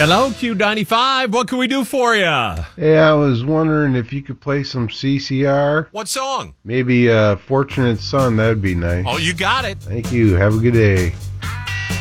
Hello, Q95. What can we do for you? Hey, I was wondering if you could play some CCR. What song? Maybe Fortunate Son, that'd be nice. Oh, you got it. Thank you. Have a good day.